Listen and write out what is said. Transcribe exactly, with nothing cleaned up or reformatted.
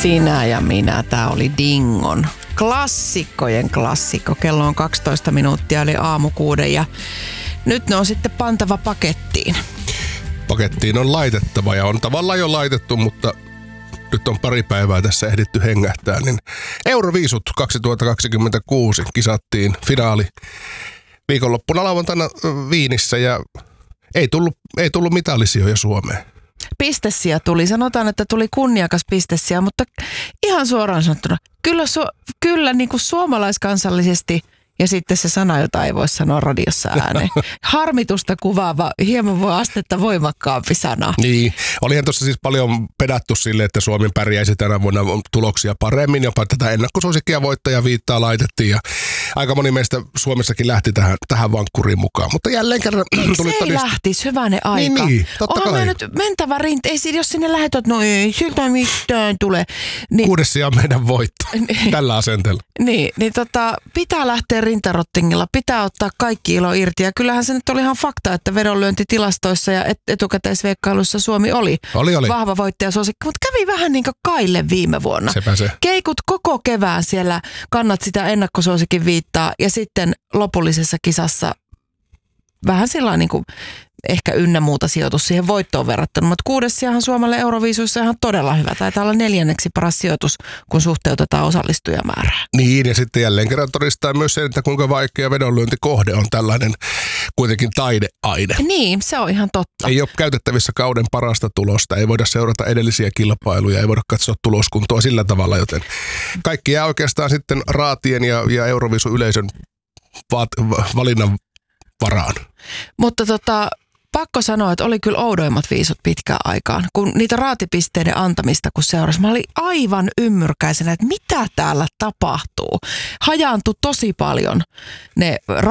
Sinä ja minä. Tämä oli Dingon klassikkojen klassikko. Kello on kaksitoista minuuttia, eli aamu kuuden ja nyt ne on sitten pantava pakettiin. Pakettiin on laitettava ja on tavallaan jo laitettu, mutta nyt on pari päivää tässä ehditty hengähtää. Niin Euroviisut kaksituhattakaksikymmentäkuusi kisattiin finaali viikonloppuna lauantaina Viinissä ja ei tullut, ei tullut mitallisijoja Suomeen. Pistesiä tuli. Sanotaan, että tuli kunniakas pistesiä, mutta ihan suoraan sanottuna, kyllä, su, kyllä niin kuin suomalaiskansallisesti ja sitten se sana, jota ei voi sanoa radiossa ääneen. Harmitusta kuvaava, hieman voi astetta voimakkaampi sana. Niin, olihan tuossa siis paljon pedattu sille, että Suomi pärjäisi tänä vuonna tuloksia paremmin. Jopa tätä ennakkosuosikkia voittaja viittaa laitettiin ja aika moni meistä Suomessakin lähti tähän, tähän vankkuriin mukaan. Mutta jälleen kerran ei, tuli se ei todist... lähtisi, hyvänen aika. Niin, niin totta on kai. nyt mentävä rinta, ei jos sinne lähetät, no ei siltä mitään tule. Niin, Kuudes sija on meidän voitto tällä asenteella. Niin, niin tota, pitää lähteä rintarottingilla, pitää ottaa kaikki ilo irti. Ja kyllähän se nyt oli ihan fakta, että vedonlyöntitilastoissa ja et- etukäteisveikkailussa Suomi oli, oli, oli. vahva voittajasuosikki. Mutta kävi vähän niin kuin Kaille viime vuonna. Sepä se. Keikut koko kevään siellä, kannat sitä ennakkosuosikin viittaa ja sitten lopullisessa kisassa vähän sillä niin kuin ehkä ynnä muuta sijoitus siihen voittoon verrattuna, mutta kuudes sijahan Suomelle Euroviisuissa ihan todella hyvä. Taitaa olla neljänneksi paras sijoitus, kun suhteutetaan osallistujamäärää. Niin, ja sitten jälleen kerran todistaa myös sen, että kuinka vaikea vedonlyöntikohde on tällainen kuitenkin taideaine. Niin, se on ihan totta. Ei ole käytettävissä kauden parasta tulosta, ei voida seurata edellisiä kilpailuja, ei voida katsoa tuloskuntoa sillä tavalla, joten kaikki jää oikeastaan sitten raatien ja, ja Euroviisu-yleisön vaat, valinnan varaan. Mutta tota, pakko sanoa, että oli kyllä oudoimmat viisut pitkään aikaan. Kun niitä raatipisteiden antamista kun seurasi, mä olin aivan ymmyrkäisenä, että mitä täällä tapahtuu. Hajaantui tosi paljon ne